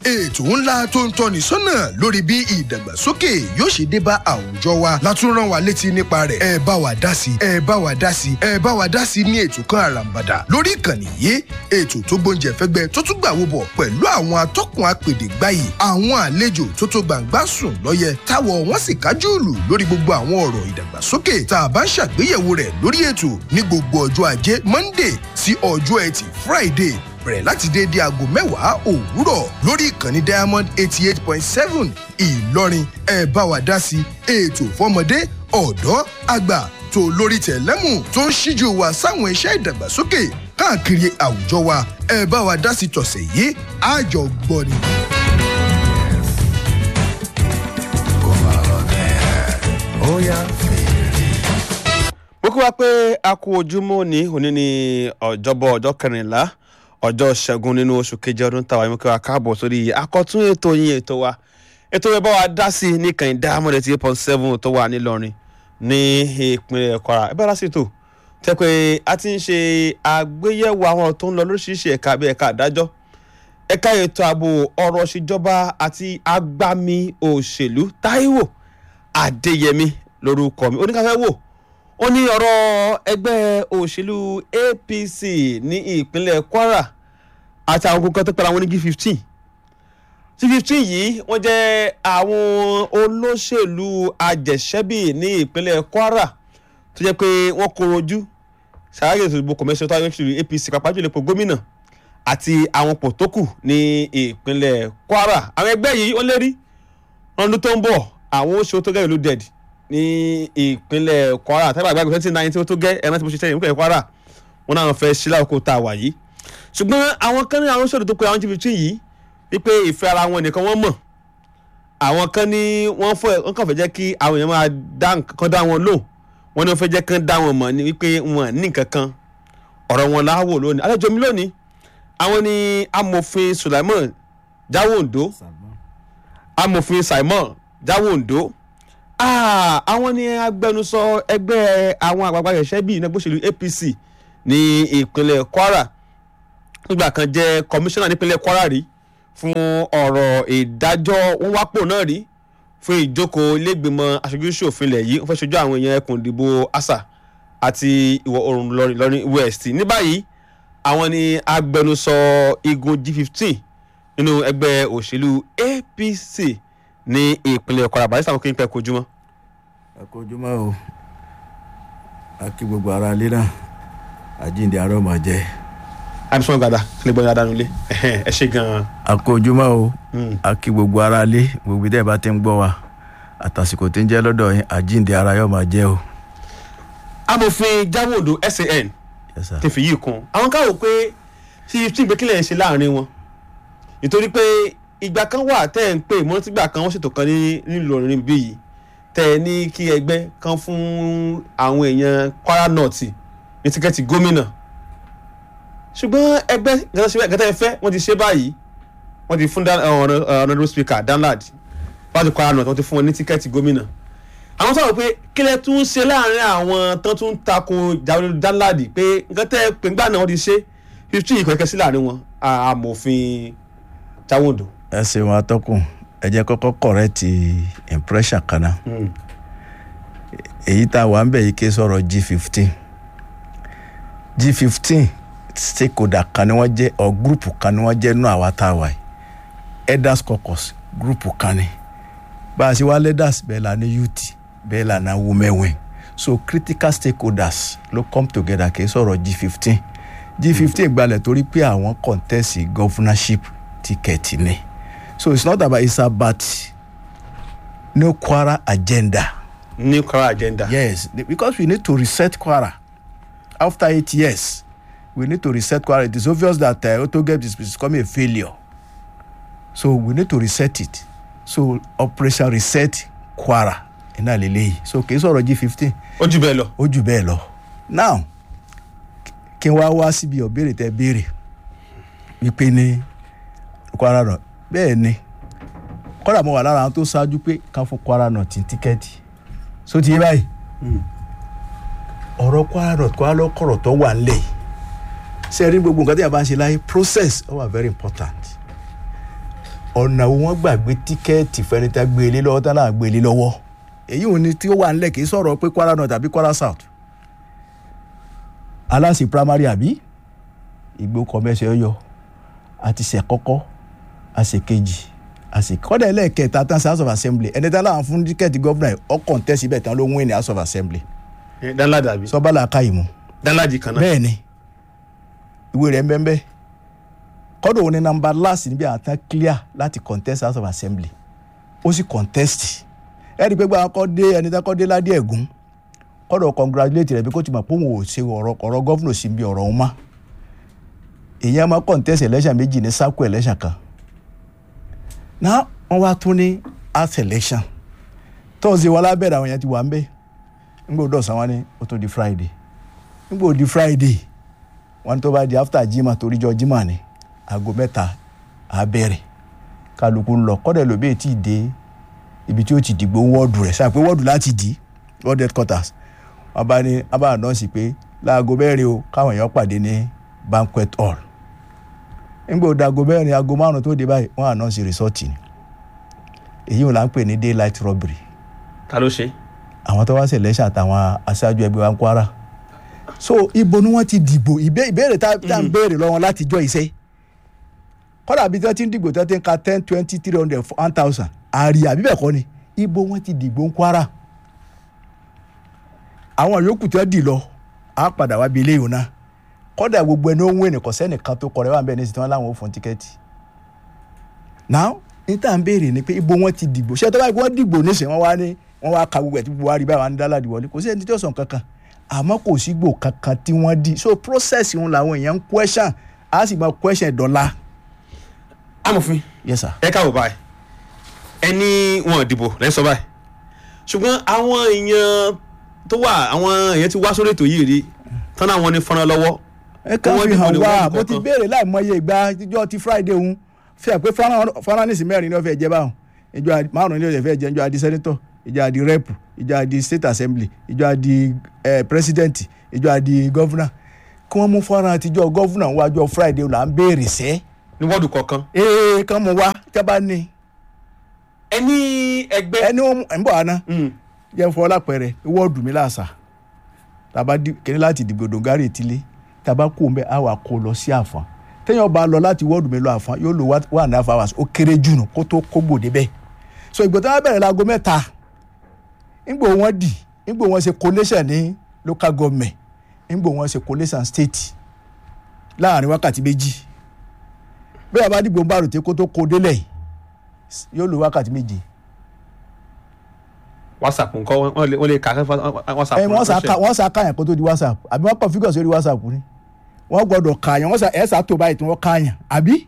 ètò ńlá tó ń tọ́ni sọ́nà lórí bí ìdàgbàsókè yóò ṣe dé bá àwùjọ wa látún rán wa létí nípa rẹ̀. ẹ bá wa dá sí ẹ bá wa dá sí ẹ bá wa dá sí ní ètò kan àràǹbàdà lórí ìkànnì yìí, ètò tó gbóúnjẹ fẹ́gbẹ́ tó tún gbàwó bọ̀ pẹ̀lú àwọn atọ́kùn apèdè gbáyì, àwọn àlejò tó tó gbàǹgbà sùn lọ́yẹ táwọ̀ wọ́n sì kájú ìlú lórí gbogbo àwọn ọ̀rọ̀ ìdàgbàsókè tá a bá ń ṣàgbéyẹ̀wò rẹ̀ lórí ètò ní gbogbo ọjọ́ ajé Monday sí ọjọ́ ẹtì Friday bẹ̀rẹ̀ láti déédéé aago 10 òwúrọ̀ lórí ìkànnì Diamond 88.7 Ìlọrin. ẹ bá wa dá sí ètò fọmọdé ọ̀dọ́ àgbà tó lórí tẹ̀lẹ́mù tó ń ṣíjú wa sáwọn iṣẹ́ ìdàgbàsókè káàkiri àwùjọ wa. ẹ bá wa dá sí tọ̀sẹ̀ yìí àjọ gbọ́ ni. mo kí wa pé a kú ojúmọ́ òní ní ọjọ́bọ̀ ọjọ́ 14 ọjọ́ ṣẹ́gun nínú oṣù keje ọdún tàwa ìmú kí wa káàbọ̀ sórí àkọ́tún ètò yín ètò wa bá wa dá sí ní kàn Diamond 88.7 tó wà nílọrin ní ìpínlẹ̀ Kwara. ẹ bá dá sí ètò tẹ́ pé a ti ń ṣe àgbéyẹ̀wò àwọn tó ń lọ lóríṣiríṣi ẹ̀ka bí ẹ̀ka àdájọ́, ẹ̀ka ètò ààbò, ọ̀rọ̀ ìṣèjọba àti agbami òṣèlú. Táíwò Adéyẹmí lórúkọ mi. Oníkàfẹ́ wò ó ní ọ̀rọ̀ ẹgbẹ́ òṣèlú APC ní ìpínlẹ̀ Kwara àti àwọn kókó tó pẹ̀lú àwọn onígi 15. G15 yìí wọ́n jẹ́ àwọn olóṣèlú àjẹsẹ́bì ní ìpínlẹ̀ Kwara tó jẹ́ pé wọ́n kóró ojú ṣàárẹ̀ ètò ìdìbò kọ̀mẹ́sì tó wáyé APC pàápàá jùlọ ipò gómìnà àti àwọn pò tó kù ní ìpínlẹ̀ Kwara. Àwọn ẹgbẹ́ yìí wọ́n lérí ọdún tó ń bọ̀ àwọn oṣù tó gẹ́gẹ́ ló dẹ̀dì ní ìpínlẹ̀ Kwara. Tẹ́lẹ̀ àgbàgbé 2019 tó gẹ́ ẹ̀rọ tí mo ṣe tẹ́lẹ̀ ìpínlẹ̀ Kwara wọn náà fẹ́ sílá oko tá a wà yìí. Ṣùgbọ́n àwọn kan ní àwọn oṣù tó pe àwọn G15 yìí wípé ìfẹ́ ara wọn nìkan wọ́n mọ̀. Àwọn kan ní wọ́n kàn fẹ́ jẹ́ kí àwọn èèyàn máa dá wọn lò. Wọ́n ní wọ́n fẹ́ jẹ́ kán dá wọn mọ̀ ní wípé wọn ní nǹkan kan. Ọ̀rọ̀ wọn láwò lónìí. Àlejò mi lónìí àwọn ni amòfin Sulaiman Jáwòǹdó, amòfin Simon Jáwòǹdó. Àwọn ni agbẹnusọ ẹgbẹ́ àwọn àgbààgbà ẹ̀ṣẹ́ bíi iná gbóṣèlú APC ní ìpínlẹ̀ Kwara. Nígbà kan jẹ́ kọmíṣánná nípínlẹ̀ Kwara rí fún ọ̀rọ̀ ìdájọ́. Wọ́n wápò náà rí fún ìjókòó ilégbìmọ̀ aṣojú-ṣòfin ilẹ̀ yìí. Wọ́n fẹ́ ṣojú àwọn èèyàn ẹkùn ìdìbò Asa àti ìwọ̀ oòrùn Ìlọrin West. Ní báyìí àwọn ni agbẹnusọ igun G15 nínú ẹgbẹ́ òṣèlú APC ní ìpínlẹ̀ Kwara. Barrister àwọn kéńpẹ́ kojúmọ́. Kojúmọ́ o, a kí gbogbo ara ilé náà, àjíǹde àárọ̀ máa jẹ́. Àbísọ̀ gàdá kí lè gbọ́ yàrá nílé ẹ ṣe gan-an. Kojúmọ́ o, a kí gbogbo ara ilé, gbogbo ìdẹ́ bá ti ń gbọ́ wa àtàsìkò tí ń jẹ́ lọ́dọ̀ yín, àjíǹde ara yóò máa jẹ́ o. Amòfin Jáwòǹdó SAN ti fi yìí kún àwọn káwò pé tí ìgbékílẹ̀ ń ṣe láàrin wọn nítorí pé ìgbà kan wà tẹ́ ẹ̀ ń pè mọ́ tígbà kan wọ́n ṣètò kan nílùú Ìlọrin bí yìí tẹ́ ẹ ní kí ẹgbẹ́ kan fún àwọn èèyàn Kwara North ní tíkẹ́ẹ̀tì gómìnà, ṣùgbọ́n ẹgbẹ́ gẹ́gẹ́ fẹ́ wọ́n ti ṣe báyìí. Wọ́n ti fún honorable speaker Danlad láti Kwara North, wọ́n ti fún wọn ní tíkẹ́ẹ̀tì gómìnà. Àwọn sọ̀rọ̀ pé kílẹ̀ tún ṣe láàrin àwọn tán tún tako Danlad pé nǹkan tẹ́ pé ńgbà náà wọ́n ti ṣe 15 ìkọ̀kẹ́ sí láàrin wọn. Amòfin Jáwòǹdó. Ẹ ṣeun atọ́kùn, ẹ jẹ́ kọ́kọ́ correct impression kan náà. Èyí tá a wà ń bẹ̀ yìí ké sọ̀rọ̀ G15 stakeholder kan ni wọ́n jẹ́ or group kan ni wọ́n jẹ́ nínú àwa tá a wà yìí. Elders caucus group kan ni. Bá a ṣe wá leaders bẹ́ẹ̀ la ní youth bẹ́ẹ̀ la ní women wing. So critical stakeholders ló come together kì í sọ̀rọ̀ G15 gbalẹ̀ torí pé àwọn contest governorship ticket ni. So it's about no Kwara agenda. New Kwara agenda. Yes, because we need to reset Kwara. After 8 years, we need to reset Kwara. It is obvious that Autogep is becoming a failure. So we need to reset it. So Operation Reset Kwara in Alilei. So kì í sọ̀rọ̀ G15. Ó jù bẹ́ẹ̀ lọ. Now, kí n wá síbi ọ̀bẹ̀rẹ̀ tẹ́ béèrè wípé ní Kwara North. Bẹ́ẹ̀ ni kọ́dà mo wà lára àwọn tó ṣáájú pé ká fún Kwara North tíkẹ́ẹ̀tì. So ti yé báyìí. Ọ̀rọ̀ Kwara North Kwara lọ́kọ̀rọ̀ tó wà nílẹ̀. Ṣé rí gbogbo nǹkan tí a bá ń ṣe láyé process ó wà very important. ọ̀nà wo wọ́n gbàgbé tíkẹ́ẹ̀tì fẹ́ni tá gbé ilé lọ́wọ́ tá náà gbé ilé lọ́wọ́ èyí ò ní tí ó wà nílẹ̀ kì í sọ̀rọ̀ pé Kwara North tàbí Kwara South aláṣẹ primary àbí Ìgbò kọ́mẹ́sì Ọ̀yọ́ àti ṣẹ̀kọ́kọ́ àṣekejì àṣekọ́dẹ̀ ẹlẹ́ẹ̀kẹta tán sí House of Assembly ẹni tá láwọn fún tíkẹ́ẹ̀tì gọ́vnà ọkàn tẹ́sí bẹ́ẹ̀ tán ló ń wé ní House of Assembly. Danladi àbí. Sọ́bàlà Káyìmù. Danladi kan náà. bẹ́ẹ̀ ni ìwé rẹ̀ ń bẹ́ẹ̀ bẹ́ẹ̀ kọ́dọ̀ òun ni nàmbà last níbi àtàn clear láti contest House of Assembly ó sì contest ẹ̀rí pé gbàgbọ́ kọ́ dé ẹni tá kọ́ dé Ládé Ẹ̀gún kọ́dọ̀ congratulate rẹ̀ bí kò tí mà pé òun ò ṣe ọ̀rọ̀ gọ́vnà sí bí ọ̀rọ̀ òun má èyàn máa contest election méjì ní sáàkù election kan náà wọ́n wá tún ní house election tọ́sí wọn lábẹ́rẹ́ àwọn èèyàn ti wà ń bẹ́ nígbà òdò ọ̀sán wọn ni ó tó di Friday nígbà òdi Friday wọn tó bá di after jimá torí jọ jimá ni aago 3 abẹ́rẹ́ kálukú ń lọ kọ́dẹ̀ ló bẹ́ẹ̀ tí ì dé ibi tí ó ti dìgbò wọ́ọ̀dù rẹ̀ sáà pé wọ́ọ̀dù láti dì world headquarters wọ́n bá ní abáàdánṣì pé láago 4 o káwọn èèyàn pàdé ní banquet hall nígbà òdi aago 4 aago 5 tó dé báyìí wọ́n ànáǹsì rìsọ́ọ̀tì ni èyí ò là ń pè ní daylight robbery. ta ló ṣe. àwọn tó wá sí election àtàwọn aṣáájú ẹgbẹ́ wa ń Kwara so ibo ni wọ́n ti dìbò ìbéèrè tá ń béèrè lọ́wọ́ láti jọ iṣẹ́ kọ́dà bí wọ́n ti ń dìbò tí wọ́n ti ń ka 10, 20, 300, 1,000 àrí àbí bẹ́ẹ̀ kọ́ ni ibo wọ́n ti dìbò ń Kwara àwọn yòókù tí wọ́n dì lọ á padà wá bí ilé yòó náà kọ́dà gbogbo ẹni ó ń wé nìkan sẹ́nìkan tó kọ̀rẹ́ wà ń bẹ́ẹ̀ ní ìsìn tí wọ́n láwọn ò fún tíkẹ́ẹ̀tì now ní tá à ń béèrè ni pé ibo wọ́n ti dìbò ṣé tó bá wọ́n dìbò níṣẹ́ wọ́n wá ka gbogbo ẹ̀ tí gbogbo wa rí báyìí wọ́n á ní Danladi wọlé kò sí ẹni tí ó sàn kankan àmọ́ kò sí gbò kankan tí wọ́n dì so process òun làwọn èèyàn ń question á sì máa question dọ́là. Amòfin. Yes sir. ẹ káwọ báyìí ẹni wọn dìbò lẹ́sọ báyìí ṣùgbọ́n àwọn èèyàn tó wà àwọn èèyàn ti wá sórí ètò yìí rí tán náà wọn ní fọ́nrán lọ́wọ́. ẹ kàn fi hàn wá mo ti béèrè láìmọye ìgbà ìjọ ti Friday òun fi hàn pé fọ́nrán nísìnyí mẹ́rin ni wọ́n fẹ́ jẹ báwọn ìjọ 5 ni wọ́n fẹ́ jẹ ìjọ àdí senator ìjọ àdí rep ìjọ àdí state assembly ìjọ àdí president ìjọ àdí governor kí wọ́n mú fọ́nrán àtijọ́ governor wájọ́ Friday là ń béèrè sẹ́. ní wọ́ọ̀dù kọ̀ọ̀kan. kàn mú wá jábá ní. ẹni ẹgbẹ́. ẹni ń bọ̀ àná jẹ́ fọ́ lápẹ̀rẹ̀ wọ́ọ̀dù mi láàṣà tàbá kẹ́ni láti dìbò dògárì ìtìlẹ̀ tàbá kó mbẹ́ àwa kó lọ sí Àfọ̀n téèyàn bá lọ láti wọ́ọ̀dù mi lọ Àfọ̀n yóò lò 1.5 hours ó kéré jù nù kó tó kó gbòde bẹ́ẹ̀ so ìgbò tí wọ́n bẹ̀rẹ̀ láago 3 ńgbò wọ́n dì ńgbò wọ́n ṣe collation ní local government ńgbò wọ́n ṣe collation state láàrin wákàtí 2 bẹ́ẹ̀ bá dìgbò ń bá ròtẹ́ kó tó kó délẹ̀ yóò lò wákàtí 7. WhatsApp nǹkan wọ́n lè ka WhatsApp. wọ́n sá káyàn kó tó di WhatsApp àbí wọ́n configure sórí WhatsApp ni wọ́n gbọ́dọ̀ káyàn wọ́n sá ẹ̀sà tó báyìí tí wọ́n káyàn àbí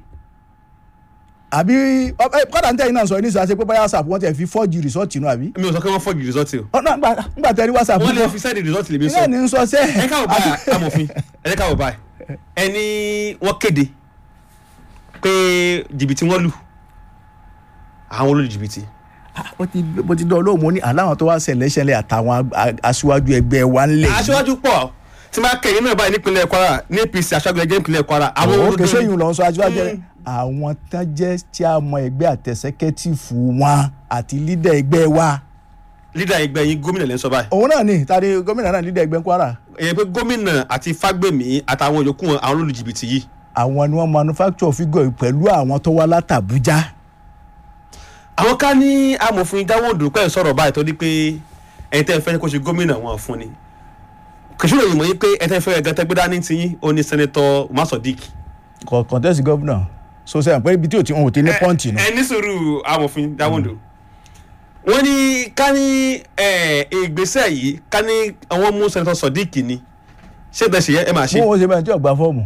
kọ́dà ní tẹ́yìn náà sọ ní sàṣẹ pé báyà WhatsApp wọ́n ti fi 4G result inú àbí. mi ò sọ pé wọ́n 4G result o. nígbà tẹ́rí WhatsApp. wọ́n lè fi sẹ́ẹ̀dì result lè mi sọ. ilé ní sọ sẹ́. ẹ káwọ báyìí Amòfin ẹ káwọ báyìí ẹni wọ́n kéde pé jìbìtì wọ́n lù àwọn olórí jìbìtì. bó ti dán olóòmù ní aláwọn tó wá ṣẹlẹ̀ àtàwọn aṣíwájú ẹgbẹ́ wa ń lè. aṣíwájú pọ̀ tí máa kẹ̀yìn náà báyìí nípínlẹ̀ Kwara ní APC aṣáájú ẹgbẹ́ nípínlẹ̀ Kwara. àwọn olórí sẹ́yìn lọ sọ aṣíwájú àwọn tán jẹ́ chairman ẹgbẹ́ àtẹ̀sẹ́kẹ́tìfù wọn àti lídà ẹgbẹ́ wa. lídà ẹgbẹ́ yín gómìnà lẹ́ ń sọ báyìí. òun náà ni tàbí gómìnà náà lídà ẹgbẹ́ Kwara. èyí pé gómìnà àti Fágbèmí àtàwọn yòókù àwọn olórí jìbìtì yìí. àwọn ni wọ́n manufacture figure pẹ̀lú àwọn tó wá látàbújá. àwọn ká ní Amòfin Dáwọ́dù pẹ́ sọ̀rọ̀ báyìí tó ní pé ẹni tẹ́ fẹ́ kó ṣe gómìnà wọn fún ni kìsìrò yìí mọ̀ yín pé ẹni tẹ́ fẹ́ ẹ̀gá tẹ́gbẹ́ dání ti yín ó ní sẹ́nẹ́tọ̀ Umar Sodiq. contest governor so sẹ́yìn pé ibi tí ò ti ní pọ́ǹtì nù. ẹ ní sùúrù Amòfin Dáwọ́dù wọ́n ní ká ní ìgbésẹ̀ yìí ká ní àwọn mú sẹ́nẹ́tọ̀ Sodiq ni ṣé bẹ́ẹ̀ ṣe yẹ ẹ máa ṣe. wọ́n ṣe bẹ́ẹ̀ tí ò gba fọ́ọ̀mù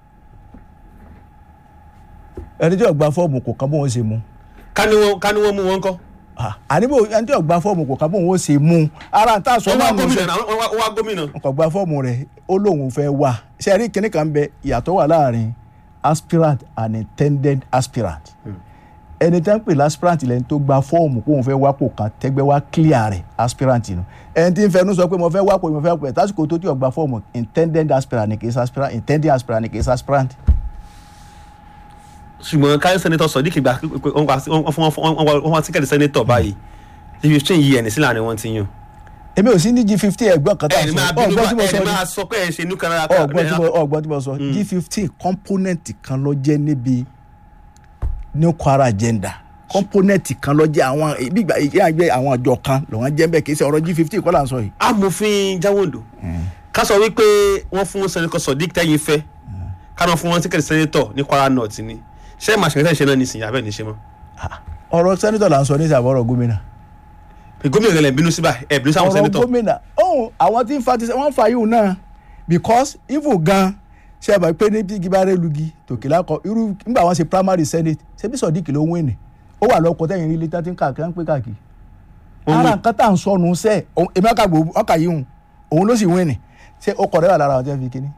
ẹni tí ò gba fọ́ọ̀mù kò kán bó wọn ṣe mú. ká ní wọ́n mú wọn kọ́. àníbò ẹni tí ò gba fọ́ọ̀mù kò kán bó wọn ṣe mú ara ń tà sọ náà mú ṣe. wọ́n wá gómìnà. wọn kò gba fọ́ọ̀mù rẹ̀ ó lóun fẹ́ wà ṣe rí kíní kan bẹ ìyàtọ̀ wà láàrin aspirant and intended aspirant. ẹni tí wọ́n pè láspirant lẹ́ni tó gba fọ́ọ̀mù kó wọn fẹ́ wápò kan tẹ́gbẹ́ wá clear rẹ̀ aspirant nù. ẹni tí ń fẹnu sọ pé mo fẹ́ wápò mo fẹ́ wápò tásìkò tó tí ò gba fọ́ọ̀mù intended aspirant ni kì í ṣe aspirant intended aspirant ni kì í ṣe aspirant. ṣùgbọ́n káyọ̀ sẹ́nẹ́tọ̀ Sodiq gbà pé wọ́n wá tíkẹ́ẹ̀tì sẹ́nẹ́tọ̀ báyìí G15 yìí ẹni sí láàrin wọn ti yàn. èmi ò sí ní G15 ẹ̀gbọ́n kan tá a sọ ọgbọ́n tí mo sọ ẹ máa sọ pé ẹ ṣe ní kanada. ọgbọ́n tí mo sọ G15 component kan ló jẹ́ níbi nuclear agenda component kan ló jẹ́ àwọn ìgbà ìyá àwọn àjọ kan lọ́wọ́n jẹ́ bẹ́ẹ̀ kì í ṣe ọ̀rọ̀ G15 kọ́ là ń sọ yìí. amòfin Jáwòndò ká sọ wípé wọ́n fún sẹ́nẹ́tọ̀ Sodiq tẹ́yìn fẹ́ káná fún wọn tíkẹ́ẹ̀tì sẹ́nẹ́tọ̀ ní Kwara North ni ṣé màṣẹ́kẹ́tẹ́ ṣe náà nísìnyí abẹ́ ní ṣe mọ́. ọ̀rọ̀ sẹ́nẹ́tọ̀ là ń sọ ní ìsàbọ̀rọ̀ gómìnà. gómìnà rẹ̀ bínú síbà ẹ̀ bínú sáwọn sẹ́nẹ́tọ̀. ọ̀rọ̀ gómìnà àwọn tí wọ́n fa yìí náà because even gan ṣe àbá pé ní bíi gíbaré lugi tòkìlá kọ irú nígbà wọn ṣe primary senate ṣe bí Sodiq ló ń wé ni ó wà lọ́kọ̀ tẹ̀yìn rí létí tí ń káàkiri ń pé káàkiri. ara nǹkan tá à ń sọnù sẹ́ èmi ọkà yìí hùn òun ló sì wé ni ṣé ó kọ̀ rẹ́ wà lára àwọn tí wọ́n fi kíní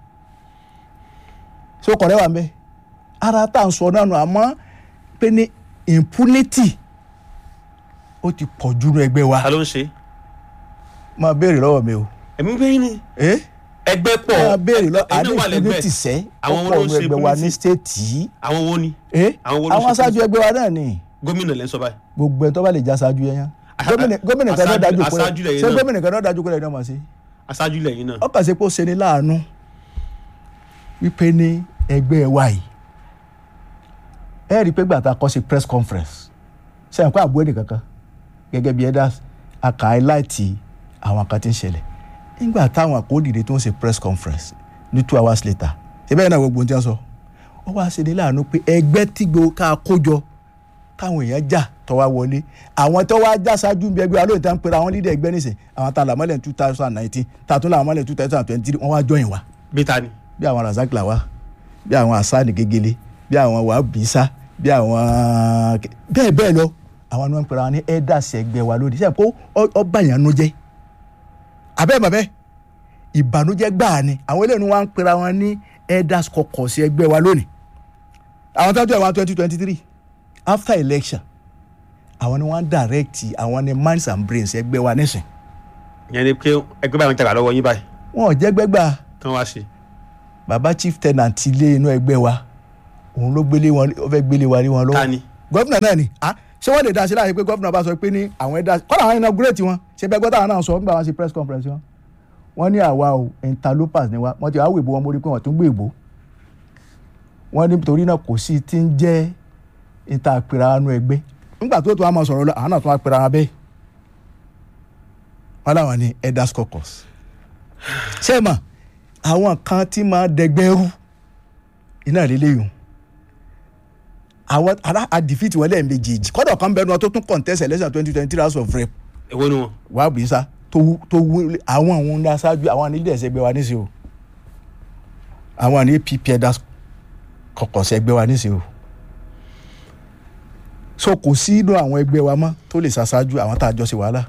ṣé ó kọ̀ rẹ́ wà ń bẹ́ ara tá à ń sọ náà nù àmọ́ pé ní impunity ó ti pọ̀ jù ní ẹgbẹ́ wa. ta ló ń ṣe. máa béèrè lọ́wọ́ mi o. èmi bẹ́ẹ̀ ni. ẹgbẹ́ pọ̀ máa béèrè lọ́wọ́ àdé impunity sẹ́ ọ̀pọ̀ ọ̀rọ̀ ẹgbẹ́ wa ní stéètì. àwọn wo ni. àwọn aṣáájú ẹgbẹ́ wa náà ni. gómìnà lẹ́ ń sọ báyìí. gbogbo ẹ̀ tó bá lè já aṣáájú yẹn gómìnà kan náà dájú kó ṣé gómìnà kan náà dájú kó lẹ́yìn náà máa ṣe. aṣáájú lẹ́yìn náà. ọkàn ṣe pé ó ṣe ní láàánú wípé ní ẹgbẹ́ wa yìí ẹ rí i pé gbàtà kọ́ sí press conference ṣe àǹkó àbúrò ẹnì kankan gẹ́gẹ́ bí elders aka highlight àwọn kan tí ń ṣẹlẹ̀ nígbà táwọn àkóòdìdè tó ń ṣe press conference ní 2 hours later ṣe bẹ́ẹ̀ náà gbogbo ohun tí wọ́n sọ ó wá ṣe ní láàánú pé ẹgbẹ́ tí gbogbo ká kójọ táwọn èèyàn jà tó wá wọlé àwọn tó wá já ṣáájú bí ẹgbẹ́ alóòótọ́ ń pera àwọn leader ẹgbẹ́ nìṣẹ́ àwọn tá a là mọ́lẹ̀ 2019 tá a tún là mọ́lẹ̀ 2023 wọ́n wá join wa. bí ta ni. bí àwọn Razak Lawa bí àwọn Asani Gegele bí àwọn Wabisa bí àwọn bẹ́ẹ̀ bẹ́ẹ̀ lọ àwọn ni wọ́n ń pera wọn ní elders ẹgbẹ́ wa lódì sẹ́yìn kó ọba ìyànnú jẹ́ abẹ́ màbẹ́ ìbànújẹ́ gbáà ni àwọn eléyìí wọ́n ń pera wọn ní elders caucus ẹgbẹ́ wa lónìí àwọn tó ń tọ́ ìwọ̀n 2023 after election àwọn ni wọ́n ń direct àwọn ni minds and brains ẹgbẹ́ wa nísìn. ìyẹn ni pé ẹgbẹ́ báyìí ń tẹ̀gbà lọ́wọ́ yín báyìí. wọn ò jẹ́ gbẹ́gbà. kí wọ́n wá ṣe. bàbá chief tenant ilé inú ẹgbẹ́ wa òun ló gbélé wọn ó fẹ́ gbélé wa rí wọn lọ́wọ́. ta ni. gọ́fìnà náà ni ṣé wọ́n lè dá sí láàyè pé gọ́fìnà bá sọ pé ní àwọn ẹ̀dá kọ́nà àwọn inaugurate wọn ṣe bẹ́ẹ̀ gbọ́dọ̀ àwọn náà sọ nígbà wọn ṣe press conference wọn. wọ́n ní àwa o interlopers ni wa wọ́n ti wá wèbó wọn mórí pé wọ́n tún gbé èbó. wọ́n ní torí náà kò sí ti ń jẹ́ ìtàpẹ̀rẹ̀ àánú ẹgbẹ́ nígbà tó tún wá máa sọ̀rọ̀ lọ àwọn náà tún wá pẹ̀rẹ̀ abẹ́ wọn láwọn ní elders caucus. ṣé mà àwọn kan tí máa dẹgbẹ́ rú iná lélẹ́yìn àwọn àdìfìtì wọn lẹ́ẹ̀mejì kọ́dọ̀ kan bẹ́ẹ̀ ni wọn tó tún contest election 2023 house of rep. èwo ni wọn. wàá bìí sá tó wú àwọn òun ní aṣáájú àwọn ní leaders ẹgbẹ́ wa níṣẹ́ o àwọn ní APP elders caucus ẹgbẹ́ wa níṣẹ́ o so kò sí inú àwọn ẹgbẹ́ wa mọ́ tó lè ṣaṣáájú àwọn tá a jọ ṣe wàhálà.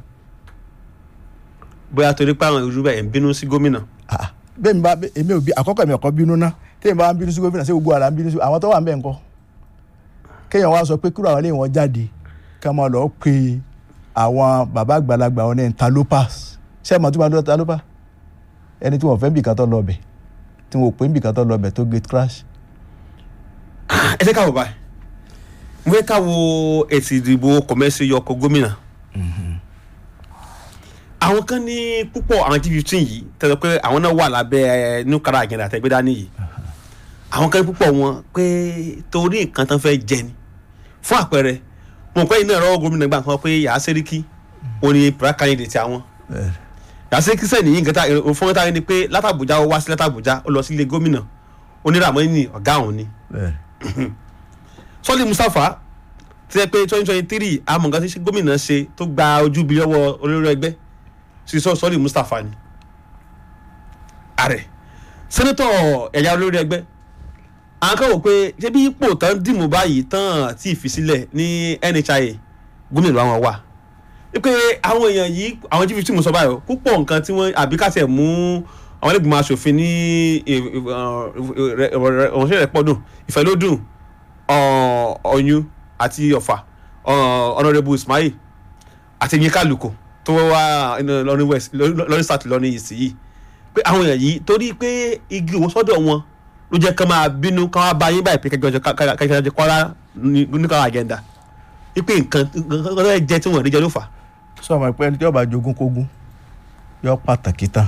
bóyá torí pé àwọn irú bẹ́ẹ̀ ń bínú sí gómìnà. bẹ́ẹ̀ mi bá èmi ò bí àkọ́kọ́ mi ọ̀kọ́ bínú ná téèyàn bá ń bínú sí gómìnà ṣé gbogbo àlà ń bínú sí àwọn tó wà ń bẹ̀ ńkọ́ kéèyàn wá sọ pé kúrò àwọn eléyìí wọn jáde ká máa lọ pe àwọn bàbá àgbàlagbà wọn ní interlopers ṣé àmọ́ tó máa lọ interloper ẹni tí wọ́n fẹ́ bìkan tó lọ bẹ̀ tí wọ́n pè ń bìkan tó lọ bẹ̀ tó gate crash. ẹ ṣe káwọ báyìí mo fẹ́ ká wo èsì ìdìbò kọ̀mẹ́sì yọkọ̀ gómìnà. àwọn kan ní púpọ̀ àwọn G15 yìí tẹ̀sán pé àwọn náà wà lábẹ́ nuclear agenda àtẹ̀gbẹ́ dání yìí. àwọn kan ní púpọ̀ wọn pé torí nǹkan tán fẹ́ jẹ ni. fún àpẹẹrẹ mo pẹ́ iná ẹ̀rọ gómìnà gbà kan pé Yàyà Sẹ́ríkì òní pra candidate àwọn. Yàyà Sẹ́ríkì sẹ́ni yìí nǹkan tá òfin tá ni pé látàbújá ó wá sí látàbújá ó lọ sí ilé gómìnà oníràmọ́ni ọ̀gá òun ni. Sọ́lé Mustapha ti ẹ pé 2023 àmọ́ nǹkan tí gómìnà ṣe tó gba ojú bí lọ́wọ́ olórí ẹgbẹ́ sí Sọ́lé Mustapha ni ààrẹ sẹ́nẹ́tọ̀ ẹ̀yà olórí ẹgbẹ́ àwọn kan wò pé ṣé bí ipò tán dìmú báyìí tán tí ì fi sílẹ̀ ní NHIA gómìnà àwọn wà wípé àwọn èèyàn yìí àwọn G15 sọ báyìí púpọ̀ nǹkan tí wọ́n àbíkàtẹ̀ mú àwọn ẹlẹ́gbẹ̀mọ aṣòfin ní ọ̀rọ̀ṣẹ́ rẹ̀ pọ̀dùn ìfẹ́lódùn ọ̀yún àti ọ̀fà honourable Ismail àti Yínká Àlùkò tó wá lọ́rin west lọ́rin south lọ́rin east yìí pé àwọn èèyàn yìí torí pé igi òwò sọ́dọ̀ wọn ló jẹ́ ká máa bínú ká wá bá yín báyìí pé kẹjọ kọ́ra nípa agenda wípé nǹkan jẹ́ tí wọ́n rí jẹ́ ló fà. sọ ma pé ẹni tí ó bá jogún kógún yọ pàtàkì tán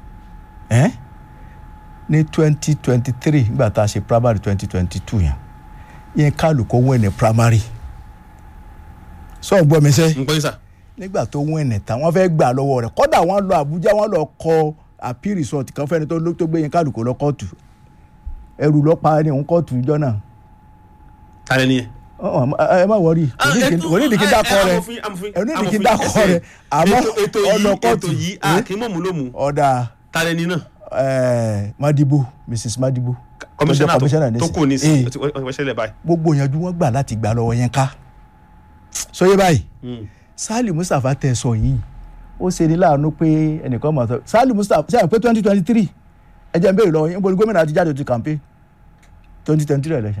ní 2023 nígbà tá a ṣe primary 2022 yẹn kálukú wọ́n ní primary sọ gbọ́ mi sẹ́. n gbọ́ yín sà. nígbà tó wọ́n ní ta wọ́n fẹ́ gbà lọ́wọ́ rẹ̀ kódà wọ́n lọ Àbújá wọ́n lọ kọ appeal result kan fẹ́ni tó gbé yẹn kálukú lọ kóòtù ẹrù lọ́pàá ní òun kóòtù ìjọ náà. tàlẹ́ ni ẹ. ẹ má wọrí onídìí kí n dákọ rẹ onídìí kí n dákọ rẹ àmọ́ ọ̀nà kóòtù ètò yìí kì í mọ̀ mú ló mú. ọ̀dà tàlẹ́ ni náà. Madibo Mrs Madibo kọmíṣánná tó kù ní sí ọ̀ṣẹ́lẹ̀ báyìí. gbogbo ìyànjú wọn gbà láti gbà lọ́wọ́ yẹn ká sọyẹ báyìí Sali Mustapha tẹ sọ yìí ó ṣe ní láàánú pé ẹnìkan mọ̀ ọ́ Sali Mustapha ṣe àpé 2023 ẹ jẹ́ n béèrè lọ́wọ́ yín níbo ni gómìnà ti jáde ti campaign 2023 election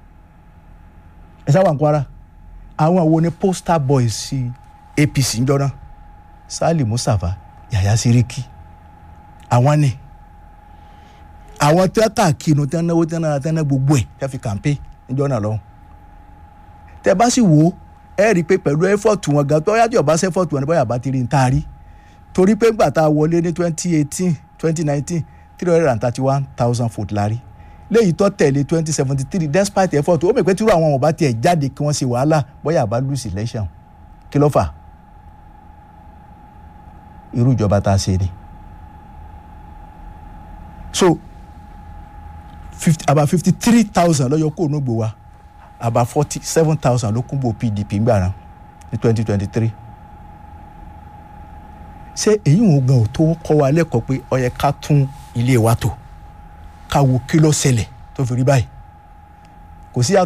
ẹ sáwà ń Kwara àwọn wo ni poster boys sí APC ń jọ́nà Sali Mustapha Yahaya Seriki àwọn ni àwọn tẹ́ káàkiri tẹ́ náwó tẹ́ náà tẹ́ náà gbogbo ẹ̀ tẹ́ fi campaign ń jọ́nà lọ́wọ́ tẹ́ bá sì wò ó ẹ rí i pé pẹ̀lú ẹ́fọ̀tù wọn gan tó yájú ọba ṣẹ́fọ̀tù wọn ní bóyá bá ti rí n taari torí pé gbà tá a wọlé ní 2019 331,000 vote lárí léyìí tó tẹ̀lé 2073 despite ẹ́fọ̀tù ó mọ̀ pé tírú àwọn ọba tiẹ̀ jáde kí wọ́n ṣe wàhálà bóyá bá lose election kí ló fà irú ìjọba tá a ṣe ni so about 53,000 lọ́yọ̀ kó onúgbò wa about 47,000 ló kún bò PDP ń gbàràn ní 2023 ṣé èyí wọn gan ò tó kọ́ wa lẹ́kọ̀ọ́ pé ó yẹ ká tún ilé wa tò ká wo kí ló ṣẹlẹ̀ tó fi rí báyìí kò sí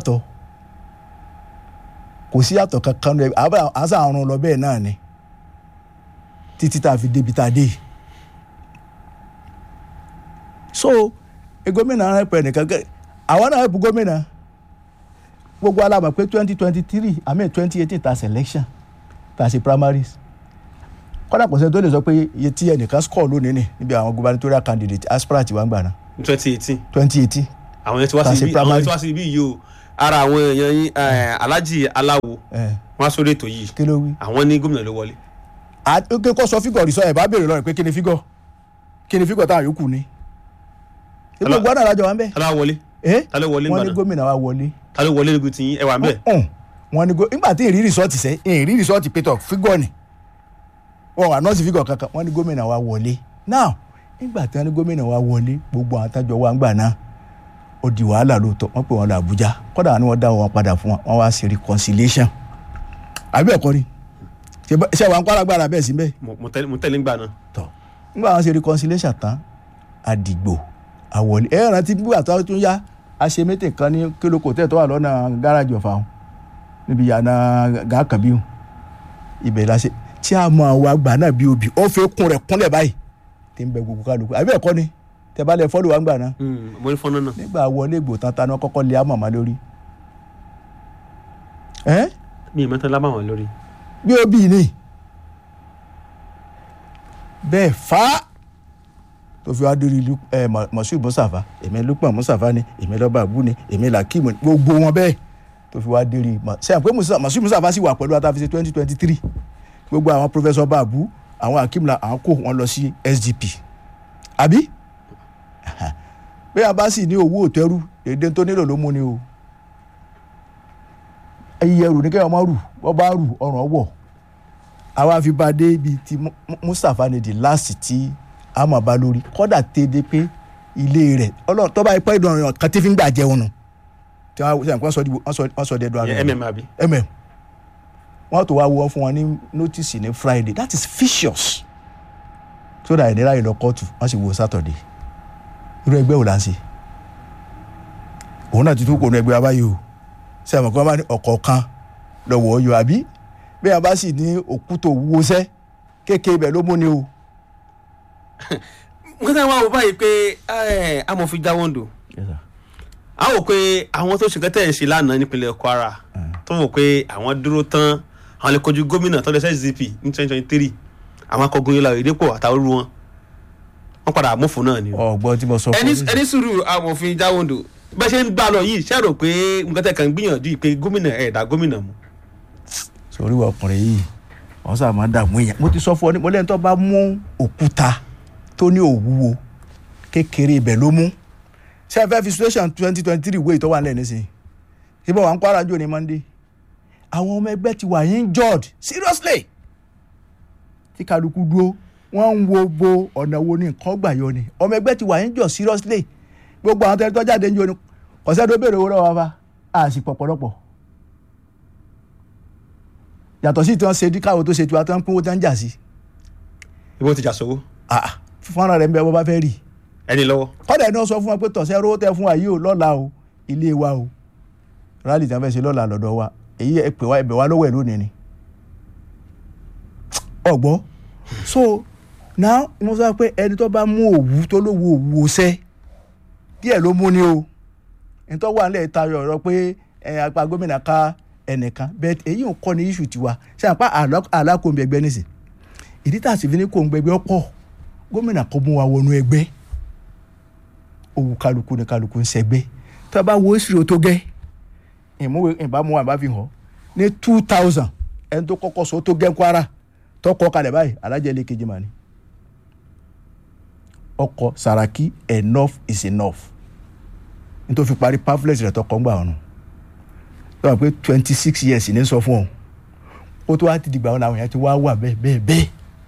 yàtọ̀ kankan rẹ̀ àṣà àrùn lọ bẹ́ẹ̀ náà ni títí tá a fi débi tá a dé so gómìnà rẹ̀ pẹ̀ nìkan àwọn náà bu gómìnà gbogbo alábà pé 2023 àmì 2018 ta selection ta ṣe primaries kọ́dà pọ̀sẹ̀ tó lè sọ pé iye tí ẹnìkan score lónìí ni níbi àwọn gubernatorial candidate aspirant wa ń gbà náà. 2018 àwọn yẹn ti wá sí ibi yìí o ara àwọn èèyàn yín Alhaji Aláwo wọn á sórí ètò yìí kí ló wí. àwọn ní gómìnà ló wọlé. àti kó sọ fígọ̀ rí sọ ẹ̀ bá béèrè lọ́rẹ̀ pé kí ni fígọ̀ táwọn yòókù ní. ìlú gbọ́dọ̀ alájọ wa ń bẹ̀. ta ló wọlé wọ́n ní gómìnà wa wọlé. ta ló wọlé níbi tí ẹ wà ń bẹ̀. wọ́n ní nígbà tí ìrírí rìsọ́ọ̀tì sẹ́ ìrírí rìsọ́ọ̀tì pétọ̀ fígọ̀ ni wọ́n wà nọ́ọ̀sì fígọ̀ kankan wọ́n ní gómìnà wa wọlé now nígbà tí wọ́n ní gómìnà wa wọlé gbogbo àwọn àtàjọ wa ń gbà náà ó di wàhálà lóòótọ́ wọ́n pè wọ́n lọ Àbújá kọ́dà ni wọ́n dá wọn padà fún wọn wá ṣe reconciliation àbí ẹ̀kọ́ ni ṣé wàá ń kọ́ alágbára bẹ́ẹ̀ sí bẹ́ẹ̀. mo tẹ̀lé ń gbà náà. tọ́ nígbà wọn ṣe reconciliation tán àdìgbò àwọlé ẹ rántí bí àtàwọn tó ń yá aṣemẹ́tẹ̀ kan ní kílókò tẹ̀ tó wà lọ́nà gáràjì ọ̀fà wọn níbi yàrá gàkàbíù ibẹ̀ la ṣe tí a mọ àwọn àgbà náà bí obì ó fẹ́ kún rẹ̀ kúnlẹ̀ báyìí tí ń bẹ gbogbo kálukú àbí ẹ̀kọ́ ni tẹ bá lẹ fọ́lù wa ń gbà náà. mo ní fọ́nà náà. nígbà wọlé ìgbò tán ní kọ́kọ́ lé àmọ̀mọ́ lórí. mi ì mẹ́ta lábà wọn lórí. bí obì ni bẹ́ẹ̀ fà tó fi wá dórí Moshood Mustapha èmi Lukman Mustapha ni èmi lọ́ba àbú ni èmi Lakeem ni gbogbo wọn bẹ́ẹ̀ tó fi wá dórí ṣe àpé Moshood Mustapha sì wà pẹ̀lú àtàfíṣe 2023 gbogbo àwọn Professor Babu àwọn Hakeem la àwọn kó wọn lọ sí SDP àbí bí a bá sì ní owó òtẹ́rù èdè tó nílò ló mú ni o ẹyẹ ẹrù ní kẹ́hìn ọmọ rù wọ́n bá rù ọ̀ràn wọ̀ àwa fi bá dé ibi tí Mustapha ní the last tí a máa bá lórí kọ́dà tẹ́lẹ̀ pé ilé rẹ̀ ọlọ́run tó bá ipá ìdùn ọ̀ràn kan tí fi ń gbà jẹun nù tí wọ́n sọ dẹ́dọ̀ àná wọ́n tó wá wọ́ fún wọn ní notice ní Friday that is vicious so that ìnira yìí lọ kóòtù wọ́n sì wo Saturday irú ẹgbẹ́ wò la ń ṣe òun náà ti tún kò nu ẹgbẹ́ abáyé o ṣe àmọ̀ kí wọ́n bá ní ọ̀kọ̀ọ̀kan lọ́wọ́ ọyọ àbí bí wọ́n bá sì ní òkúta òwúwọ́sẹ́ kéèké ibẹ̀ ló mú ni o. nǹkan tí wọ́n wá báyìí pé amòfin jáwọ́ ń dò a wò pé àwọn tó ṣèkẹ́ tẹ̀ ń ṣe lánàá nípínlẹ̀ Kwara tó wò pé àwọn dúró tán àwọn lè kojú gómìnà tó lè SDP ní 2023 àwọn akọgun yìí la ìdípò àtàwọn wọn wọ́n padà mú fún náà ni. ọgbọ́n tí mo sọ fún mi. ẹni sùúrù amòfin Jáwóndò bẹ́ẹ̀ ṣe ń gbà lọ yìí ṣe rò pé nǹkan tẹ̀ kàn ń gbìyànjú pé gómìnà ẹ̀dá gómìnà mu. sórí wa ọkùnrin yìí wọ́n sábà máa ń dààmú èèyàn mo ti sọ fún ọ ní mo lẹ́yìn tó bá mú òkúta tó ní òwúwo kékeré ibẹ̀ ló mú ṣé ẹ fẹ́ fi situation 2023 wé ìtọ́wà ńlẹ̀ nísìnyí ibà wà ń Kwara jò ní Monday àwọn ọmọ ẹgbẹ́ ti wà injured seriously tí kálukú dúró wọ́n ń wo bo ọ̀nà wo ni nǹkan gbà yọ ni ọmọ ẹgbẹ́ ti wà injured seriously gbogbo àwọn tẹ́lẹ̀ tó jáde ń jò ní kọ̀sẹ́ tó béèrè owó lọ́wọ́ wa àṣìpọ̀ pọ̀lọpọ̀ yàtọ̀ sí tí wọ́n ṣe díkàwọ́ tó ṣe tiwa tó ń pín owó tó ń jà sí. ibo ti jà sówó. fúnra rẹ̀ ń bẹ bó bá fẹ́ rí. ẹni lọ́wọ́. kọ́dà iná sọ fún wa pé tọ̀sẹ̀ rówó tẹ fún wa yìí o lọ́la o ilé wa o rálì tí wọ́n fẹ́ ṣe lọ́la lọ́dọ̀ wa èyí ẹ pè wá ẹbẹ̀ wá lọ́wọ́ ẹ̀ lónìí ni. ọ̀gbọ́n so now mo sọ pé ẹni tó bá mú òwú tó lówó òwú ọsẹ díẹ̀ ló mú ni o nítorí wà nílẹ̀ tayọ ọ̀rọ̀ pé apá gómìnà ká ẹnìkan bẹ́ẹ̀ èyí ò kọ́ ni iṣu tiwa ṣe àpá alákòóńbẹ ẹgbẹ́ nísìn ìdí tá a sì fi ní kòńgbẹ ẹgbẹ́ ọ̀pọ̀ gómìnà kò mú wa wọnú ẹgbẹ́ òwú kálukú ni kálukú ń ṣẹgbẹ́ tó a bá wo ìṣirò tó gẹ́ ìbámu wa bá fi hàn ní 2000 ẹni tó kọ́kọ́ sọ tó gẹ́ Kwara tó kọ́ kalẹ̀ báyìí alájẹlẹ kejì mà ní ọkọ̀ Saraki enough is enough nítorí fi parí pamphlet rẹ̀ tó kọ́ ń gbà ọ̀run tó wà pé 26 years ní sọ fún ọ ó tó wá ti dìgbà wọn àwọn èèyàn ti wá wà bẹ́ẹ̀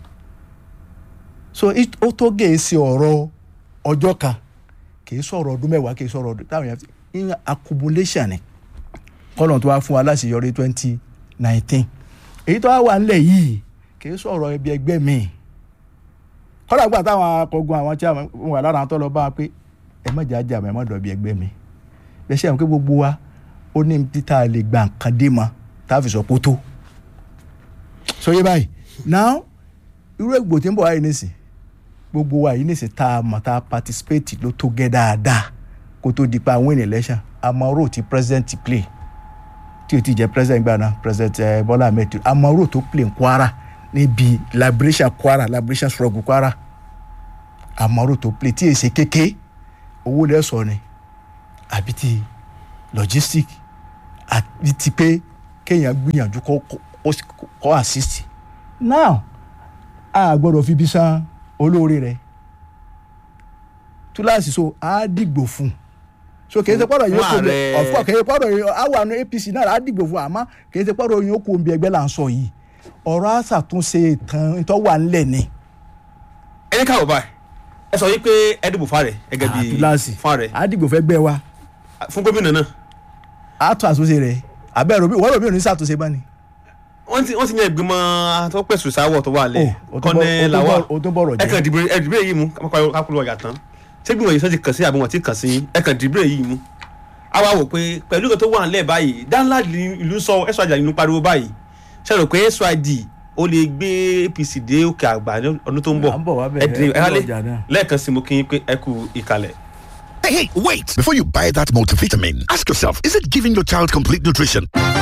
so ó tó gèé sí ọ̀rọ̀ ọjọ́ kan kì í sọ̀rọ̀ ọdún mẹ́wàá kì í sọ̀rọ̀ ọdún táwọn èèyàn in accumulation ni kọ́nà tó wá fún wa láṣeyọrí 2019 èyí tó wá wà nílẹ̀ yìí kì í sọ̀rọ̀ ẹbí ẹgbẹ́ mi kọ́nà gbà táwọn akọgun àwọn tí wọ́n wà lára àwọn tó lọ bá wa pé ẹ má jà jà ẹ má dọ̀bí ẹgbẹ́ mi bẹ́ẹ̀ ṣe àwọn pé gbogbo wa ó ní títà lè gba nǹkan dé mọ́ tá a fi sọ pé ó tó sọyẹ báyìí now irú ègbò tí ń bọ̀ wáyé nísìn gbogbo wa yìí nísìn tá a mọ̀ tá a participate ló tó gẹ́ dáadáa kó tó di pa win election àmọ́ rò tí president play tí o ti jẹ́ president gbà náà president Bola Ahmed Tinubu àmọ́ rò tó play Kwara níbi liberation struggle Kwara àmọ́ rò tó play tí èsè kéke owó lẹ́sọ̀ ni àbí ti logistic àbí ti pé kéèyàn gbìyànjú kó assist now a gbọ́dọ̀ fi bí san olóore rẹ̀ túláàsì so a dìgbò fún so kì í ṣe pọ́dọ̀ yóò kó mi ọ̀fọ̀ kì í ṣe pọ́dọ̀ yóò àwọn àna APC náà a dìgbò fún àmọ́ kì í ṣe pọ́dọ̀ yóò kó mi ẹgbẹ́ là ń sọ yìí ọ̀rọ̀ àṣàtúnṣe ìtàn ìtọ́ wà ńlẹ̀ ni. ẹni káwọ báyìí ẹ sọ yìí pé ẹ dìbò fún ààrẹ gẹ́gẹ́ bí fún ààrẹ a dìgbò fẹ́ gbẹ wa. fún gómìnà náà. a tún àtúnṣe rẹ̀ abẹ́rẹ́ òbí wọ́n lòbí òní ṣàtúnṣe bá ní. wọ́n ti yan ìgbìmọ̀ tó pẹ̀sù sáwọ̀ tó wà lẹ̀ kọ́nẹ́ làwọ̀ ẹ̀kan dìbò yìí mú kápẹ́lú ọ̀yà tán ṣé gbìmọ̀ yìí sọ ti kàn sí àbí wọ́n ti kàn sí ẹ̀kan dìbò yìí mú. a wá wò pé pẹ̀lú ìgbà tó wà nílẹ̀ báyìí dáńlá ìlú sọ SYD ìlú pariwo báyìí ṣe rò pé SYD ó lè gbé APC dé òkè àgbà ọdún tó ń bọ̀ lẹ́ẹ̀kan sí mo kí yín pé ẹ kú ìkàlẹ̀. Hey, wait! Before you buy that multivitamin, ask yourself, is it giving your child complete nutrition?